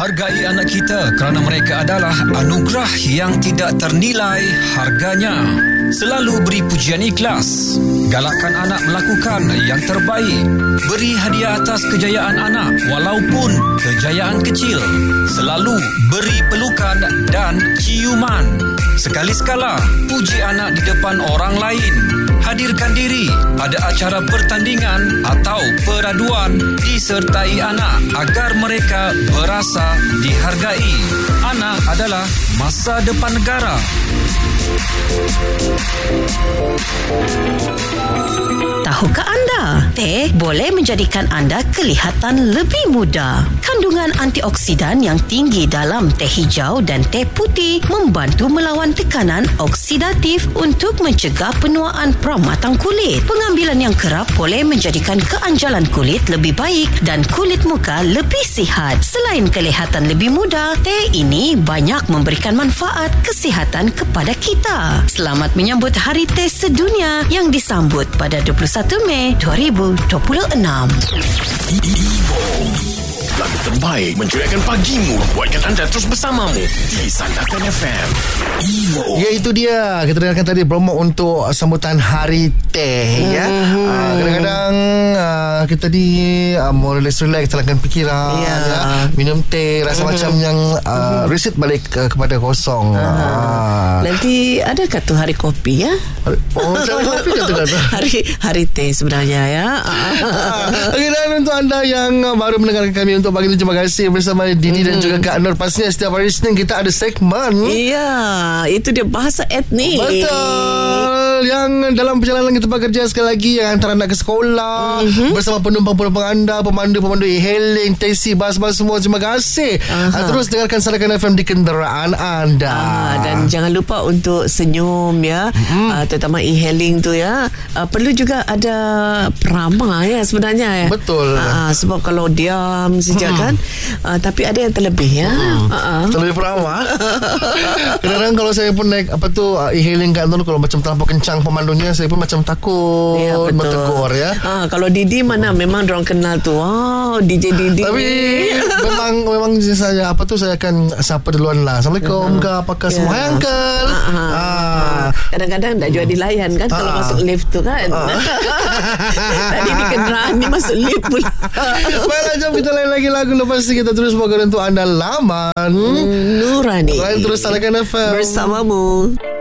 Hargai anak kita kerana mereka adalah anugerah yang tidak ternilai harganya. Selalu beri pujian ikhlas. Galakkan anak melakukan yang terbaik. Beri hadiah atas kejayaan anak walaupun kejayaan kecil. Selalu beri pelukan dan ciuman. Sekali-sekala puji anak di depan orang lain. Hadirkan diri pada acara pertandingan atau peraduan disertai anak agar mereka berasa dihargai. Anak adalah masa depan negara. Tahukah anda, teh boleh menjadikan anda kelihatan lebih muda. Kandungan antioksidan yang tinggi dalam teh hijau dan teh putih membantu melawan tekanan oksidatif untuk mencegah penuaan peramatang kulit. Pengambilan yang kerap boleh menjadikan keanjalan kulit lebih baik dan kulit muka lebih sihat. Selain kelihatan lebih muda, teh ini banyak memberikan manfaat kesihatan kepada kita. Selamat menyambut Hari Teh Sedunia yang disambut pada 21 Mei 2026. Lagu terbaik mencuriakan pagimu, buatkan anda terus bersamamu di Sandakan FM. Ya, itu dia. Kita dengarkan tadi promo untuk sambutan Hari Teh. Ya. Kadang-kadang kita mau relax, tenangkan fikiran. Ya. Minum teh, rasa macam yang reset balik kepada kosong. Nanti adakah tu hari kopi ya? Hari kopi kata. Hari teh sebenarnya ya. Okey, dan untuk anda yang baru mendengarkan kami untuk pagi ini, terima kasih bersama Dini dan juga Kak Nur. Pastinya setiap hari Isnin kita ada segmen. Iya, itu dia bahasa etnik. Betul. Yang dalam perjalanan kita bekerja sekali lagi, yang hantar anak ke sekolah bersama penumpang-penumpang anda, pemandu-pemandu e-hailing, taxi, bas-bas semua, terima kasih. Terus dengarkan Sandakan FM di kenderaan anda. Dan jangan lupa untuk senyum ya. Terutama e-hailing tu ya. Perlu juga ada peramah ya sebenarnya ya. Betul. Sebab kalau diam sejak kan, tapi ada yang terlebih ya. Terlebih peramah. Kadang-kadang kalau saya pun naik e-hailing kat tu, kalau macam terlampau kencang pemandunya, saya pun macam takut bertegur ya. Kalau Didi mana memang diorang kenal tu. DJ Didi. Tapi memang saya saya akan sapa duluan lah. Assalamualaikum ke apakah semua. Hai uncle. Kadang-kadang tak jual dilayan kan kalau masuk lift tu kan. Tadi ni kenderaan ni masuk lift pula. Baiklah, jom kita lain lagi lagu. Lepas ni kita terus bawa untuk anda laman Nurani. Lain terus Sandakan FM bersamamu.